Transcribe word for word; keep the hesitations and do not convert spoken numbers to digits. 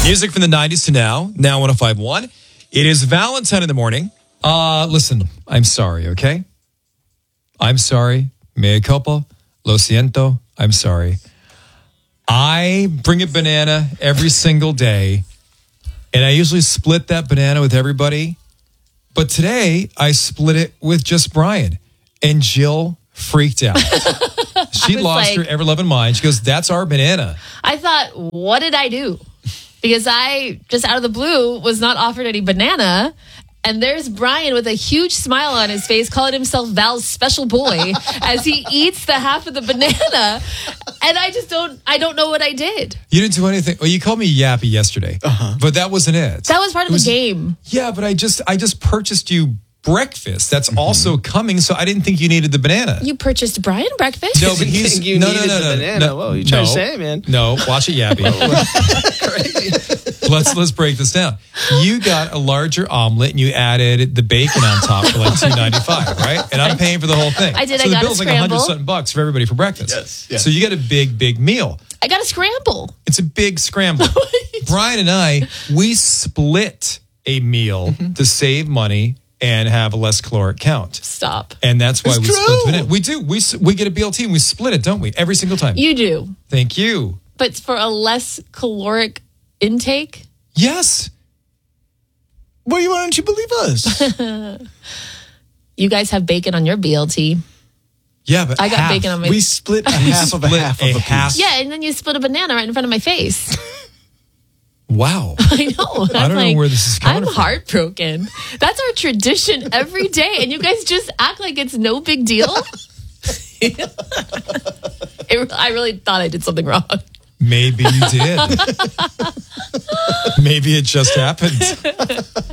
Music from the nineties to now, now one oh five point one. It is Valentine in the morning. Uh, listen, I'm sorry, okay? I'm sorry. Mea culpa. Lo siento. I'm sorry. I bring a banana every single day, and I usually split that banana with everybody. But today, I split it with just Brian, and Jill freaked out. She lost like, her ever-loving mind. She goes, that's our banana. I thought, what did I do? Because I, just out of the blue, was not offered any banana. And there's Brian with a huge smile on his face, calling himself Val's special boy as he eats the half of the banana. And I just don't, I don't know what I did. You didn't do anything. Well, you called me yappy yesterday, uh-huh. but that wasn't it. That was part of was, the game. Yeah, but I just, I just purchased you breakfast. That's mm-hmm. also coming, so I didn't think you needed the banana. You purchased Brian breakfast? No, but he's you no, needed no, no, the no, banana. no, Whoa, you trying no, to say, man? No, watch it, yappy. let's let's break this down. You got a larger omelet and you added the bacon on top for like two ninety-five, right? And I'm paying for the whole thing. I did. So I the got bill's a like a hundred scramble. something bucks for everybody for breakfast. Yes, yes. So you get a big, big meal. I got a scramble. It's a big scramble. Brian and I, we split a meal mm-hmm. to save money and have a less caloric count. Stop. And that's why it's we true. split it. We do. We we get a B L T and we split it, don't we? Every single time. You do. Thank you. But for a less caloric intake? Yes. Well, why don't you believe us? You guys have bacon on your B L T. Yeah, but I got half. bacon on my... We split a half of a half of a, a half. piece. Yeah, and then you split a banana right in front of my face. Wow. I know. I don't like, know where this is coming I'm from. heartbroken. That's our tradition every day, and you guys just act like it's no big deal. it, I really thought I did something wrong. Maybe you did. Maybe it just happened.